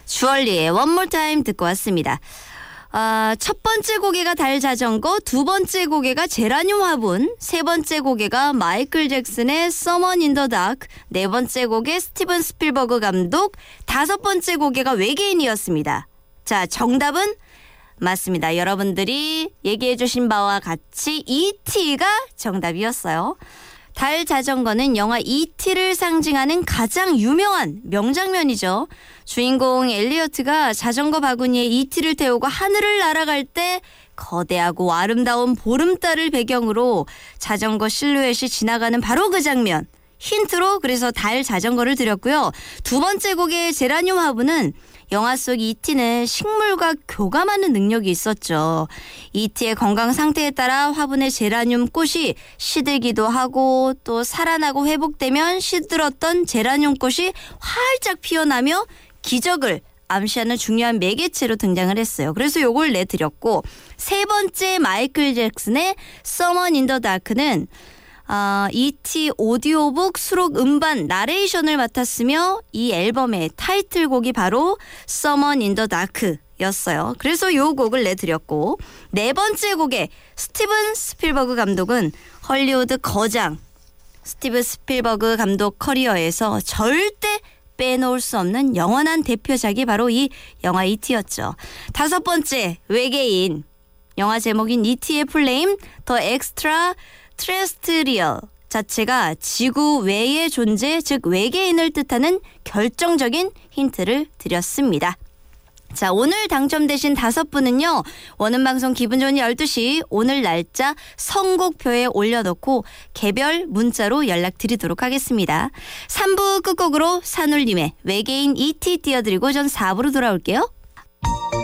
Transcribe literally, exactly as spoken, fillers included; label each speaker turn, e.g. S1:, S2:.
S1: 주얼리의 One More Time 듣고 왔습니다. 아, 첫 번째 곡에가 달 자전거, 두 번째 곡에가 제라늄 화분, 세 번째 곡에가 마이클 잭슨의 Someone in the Dark, 네 번째 곡에 스티븐 스필버그 감독, 다섯 번째 곡에가 외계인이었습니다. 자, 정답은 맞습니다. 여러분들이 얘기해 주신 바와 같이 이티가 정답이었어요. 달 자전거는 영화 이티를 상징하는 가장 유명한 명장면이죠. 주인공 엘리어트가 자전거 바구니에 이티를 태우고 하늘을 날아갈 때 거대하고 아름다운 보름달을 배경으로 자전거 실루엣이 지나가는 바로 그 장면. 힌트로 그래서 달 자전거를 드렸고요. 두 번째 곡의 제라늄 화분은 영화 속 이티는 식물과 교감하는 능력이 있었죠. 이티의 건강 상태에 따라 화분의 제라늄 꽃이 시들기도 하고 또 살아나고 회복되면 시들었던 제라늄 꽃이 활짝 피어나며 기적을 암시하는 중요한 매개체로 등장을 했어요. 그래서 요걸 내드렸고 세 번째 마이클 잭슨의 Someone in the Dark는 아, 이티 오디오북 수록 음반 나레이션을 맡았으며 이 앨범의 타이틀곡이 바로 Someone in the Dark 였어요. 그래서 요 곡을 내드렸고 네 번째 곡의 스티븐 스필버그 감독은 헐리우드 거장 스티븐 스필버그 감독 커리어에서 절대 빼놓을 수 없는 영원한 대표작이 바로 이 영화 이티였죠. 다섯 번째 외계인 영화 제목인 이티의 풀네임 더 엑스트라 트레스트리얼 자체가 지구 외의 존재 즉 외계인을 뜻하는 결정적인 힌트를 드렸습니다. 자, 오늘 당첨되신 다섯 분은요. 원음방송 기분 좋은 열두 시 오늘 날짜 선곡표에 올려놓고 개별 문자로 연락드리도록 하겠습니다. 삼 부 끝곡으로 산울림의 외계인 이티 띄워드리고 전 사 부로 돌아올게요.